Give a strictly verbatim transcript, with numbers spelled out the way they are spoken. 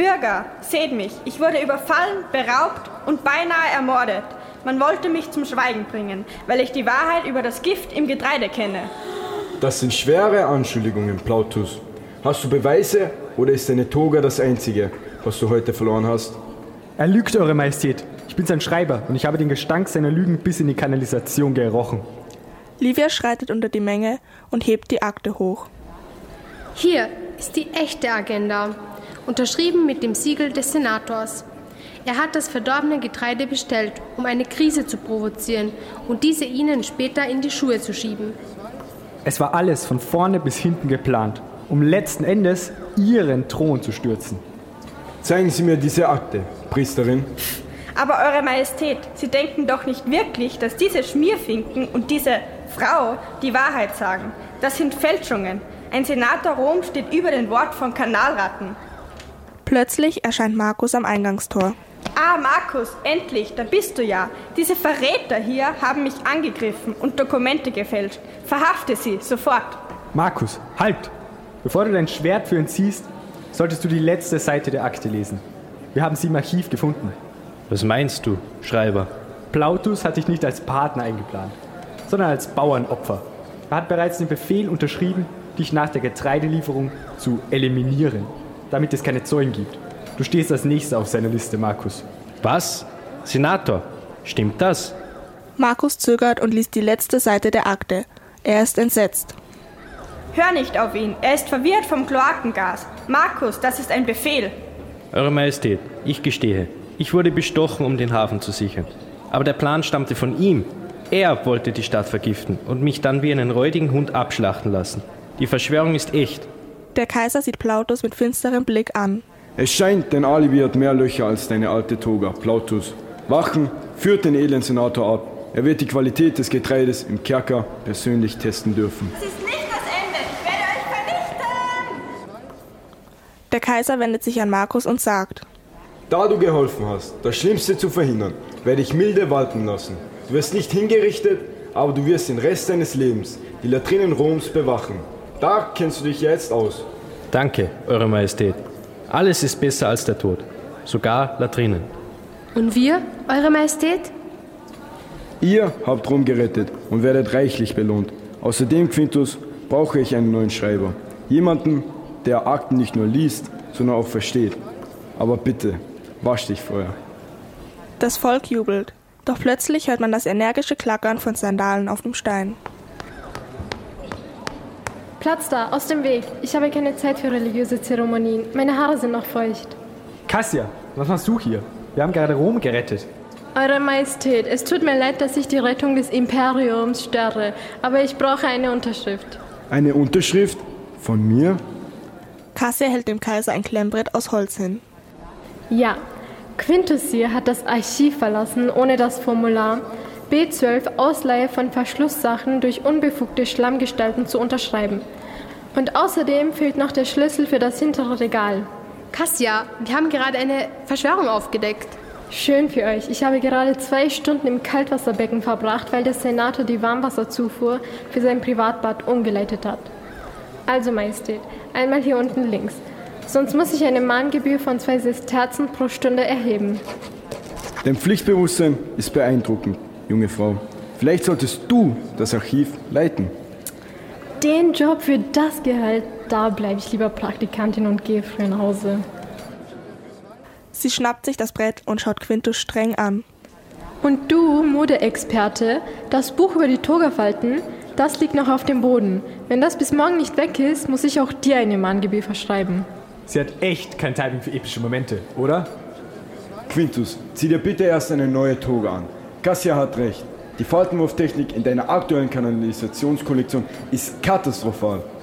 Bürger, seht mich, ich wurde überfallen, beraubt und beinahe ermordet. Man wollte mich zum Schweigen bringen, weil ich die Wahrheit über das Gift im Getreide kenne. Das sind schwere Anschuldigungen, Plautus. Hast du Beweise oder ist deine Toga das Einzige, was du heute verloren hast? Er lügt, Eure Majestät. Ich bin sein Schreiber und ich habe den Gestank seiner Lügen bis in die Kanalisation gerochen. Livia schreitet unter die Menge und hebt die Akte hoch. Hier ist die echte Agenda, unterschrieben mit dem Siegel des Senators. Er hat das verdorbene Getreide bestellt, um eine Krise zu provozieren und diese ihnen später in die Schuhe zu schieben. Es war alles von vorne bis hinten geplant, um letzten Endes Ihren Thron zu stürzen. Zeigen Sie mir diese Akte, Priesterin. Aber Eure Majestät, Sie denken doch nicht wirklich, dass diese Schmierfinken und diese Frau die Wahrheit sagen. Das sind Fälschungen. Ein Senator Rom steht über den Wort von Kanalratten. Plötzlich erscheint Markus am Eingangstor. Ah, Markus, endlich, da bist du ja. Diese Verräter hier haben mich angegriffen und Dokumente gefälscht. Verhafte sie, sofort. Markus, halt! Bevor du dein Schwert für ihn ziehst, solltest du die letzte Seite der Akte lesen. Wir haben sie im Archiv gefunden. Was meinst du, Schreiber? Plautus hat dich nicht als Partner eingeplant, sondern als Bauernopfer. Er hat bereits den Befehl unterschrieben, dich nach der Getreidelieferung zu eliminieren, damit es keine Zeugen gibt. Du stehst als Nächster auf seiner Liste, Markus. Was? Senator? Stimmt das? Markus zögert und liest die letzte Seite der Akte. Er ist entsetzt. Hör nicht auf ihn, er ist verwirrt vom Kloakengas. Markus, das ist ein Befehl. Eure Majestät, ich gestehe, ich wurde bestochen, um den Hafen zu sichern. Aber der Plan stammte von ihm. Er wollte die Stadt vergiften und mich dann wie einen räudigen Hund abschlachten lassen. Die Verschwörung ist echt. Der Kaiser sieht Plautus mit finsterem Blick an. Es scheint, dein Alibi hat mehr Löcher als deine alte Toga, Plautus. Wachen, führt den edlen Senator ab. Er wird die Qualität des Getreides im Kerker persönlich testen dürfen. Das ist nicht das Ende, ich werde euch vernichten! Der Kaiser wendet sich an Markus und sagt: Da du geholfen hast, das Schlimmste zu verhindern, werde ich milde walten lassen. Du wirst nicht hingerichtet, aber du wirst den Rest deines Lebens die Latrinen Roms bewachen. Da kennst du dich jetzt aus. Danke, Eure Majestät. Alles ist besser als der Tod, sogar Latrinen. Und wir, Eure Majestät? Ihr habt Rom gerettet und werdet reichlich belohnt. Außerdem, Quintus, brauche ich einen neuen Schreiber. Jemanden, der Akten nicht nur liest, sondern auch versteht. Aber bitte, wasch dich vorher. Das Volk jubelt. Doch plötzlich hört man das energische Klackern von Sandalen auf dem Stein. Platz da, aus dem Weg. Ich habe keine Zeit für religiöse Zeremonien. Meine Haare sind noch feucht. Kassia, was machst du hier? Wir haben gerade Rom gerettet. Eure Majestät, es tut mir leid, dass ich die Rettung des Imperiums störe, aber ich brauche eine Unterschrift. Eine Unterschrift? Von mir? Kassia hält dem Kaiser ein Klemmbrett aus Holz hin. Ja, Quintus hier hat das Archiv verlassen, ohne das Formular B zwölf Ausleihe von Verschlusssachen durch unbefugte Schlammgestalten zu unterschreiben. Und außerdem fehlt noch der Schlüssel für das hintere Regal. Kassia, wir haben gerade eine Verschwörung aufgedeckt. Schön für euch. Ich habe gerade zwei Stunden im Kaltwasserbecken verbracht, weil der Senator die Warmwasserzufuhr für sein Privatbad umgeleitet hat. Also, Majestät, einmal hier unten links. Sonst muss ich eine Mahngebühr von zwei Sesterzen pro Stunde erheben. Dein Pflichtbewusstsein ist beeindruckend, junge Frau. Vielleicht solltest du das Archiv leiten. Den Job für das Gehalt, da bleibe ich lieber Praktikantin und gehe früh nach Hause. Sie schnappt sich das Brett und schaut Quintus streng an. Und du, Modeexperte, das Buch über die Togafalten, das liegt noch auf dem Boden. Wenn das bis morgen nicht weg ist, muss ich auch dir eine Mahngebühr verschreiben. Sie hat echt kein Timing für epische Momente, oder? Quintus, zieh dir bitte erst eine neue Toga an. Kassia hat recht. Die Faltenwurftechnik in deiner aktuellen Kanalisationskollektion ist katastrophal.